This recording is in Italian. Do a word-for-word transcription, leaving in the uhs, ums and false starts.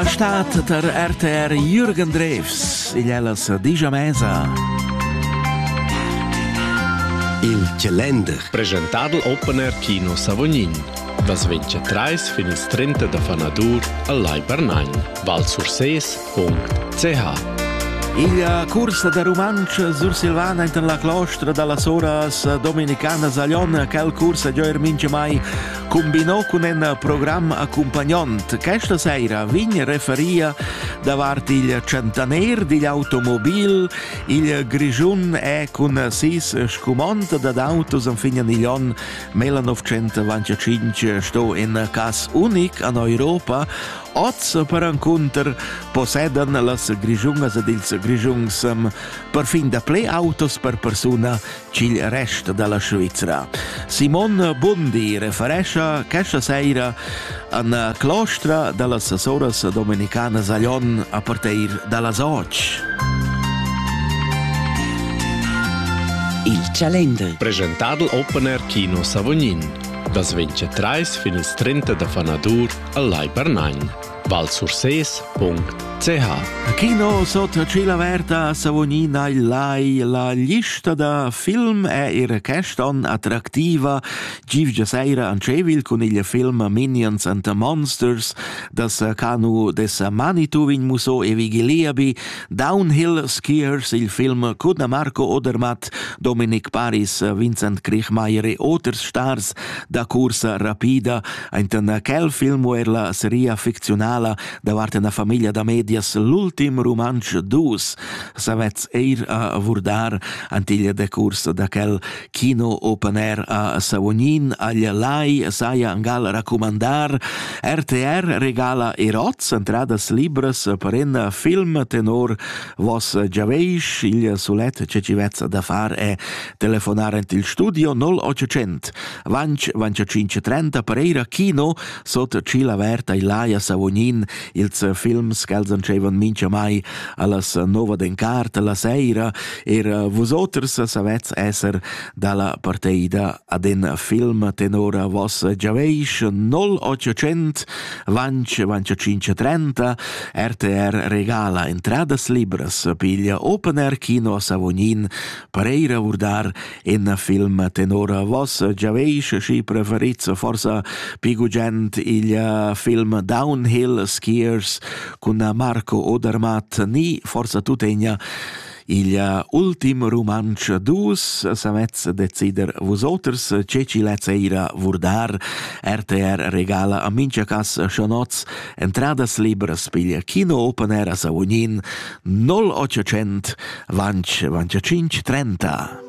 La stat ter R T R Jürgen Drews, il ellas digia mesa. Il calender. Presentado Open Air Kino Savognin. Das ventitreis finis trenta de Fanadur al Lai Bernain. valsurses punct c h. Il corsa de romansch sur Silvana in la clostra dalla soras dominicanas a Lion, quel corsa già er mince mai combinò con un programma accompagnant. Questa sera vigna referia davart il centaner degli automobil, il grigiun è con sis scumont d'ad autos in fine di Lion millenovecentoventicinque sto in cas unic in Europa. Oz per incontr possedan las grigiungas ed ils grigiungs um, per fin da ple autos per persona cil rest dalla Svizzera. Simon Bundi referesce questa sera an clostra dallas soras dominicanas a Lion a partir dallas och. Il calender. Presentado Open Air Kino Savognin. Das ventitreis finis trenta de Fanadur al Lai Bernain. valsurses punct c h. Kino sotto Cila Verta a Savognin il Lai. La lista da film è ir queston attrattiva. Givgia seira ancevil con il film Minions and the Monsters, das canu des Manitou in Muso e Vigiliabi, Downhill Skiers, il film con Marco Odermatt, Dominic Paris, Vincent Kriechmeier e Otters Stars da corsa rapida. In quel film er la seria ficzionale davart una famiglia da medias l'ultim romansch dus. Savets eir a vurdar antiglia de curs da quel kino open air a Savognin agli Lai saia angal raccomandar. R T R regala eroz entradas libres per un film tenor vos giaveisch. Il sulet che ci vezza da far è telefonare il studio null ottocento vanc venticinque trenta per eira kino sotto Cila Verta il Lai a Savognin. Ils films che ancevan mince mai allas nova d'encart la seira er vosoters savets esser dalla partida ad en film tenora vos giaveisch null ottocento vanc venticinque trenta. R T R regala entradas libres piglia Open Air Kino a Savognin per eira vurdar en film tenora vos giaveisch. Si preferits forsa pigugent il film Downhill Skiers con Marco Odermatt, ni forza tutegna il ultim romansch dus. Savets decider vosoters ce ci lezeira vurdar. R T R regala a mince cas shonoz entradas libres piglia Kino Open Air a Savognin null ottocento vanc venticinque trenta.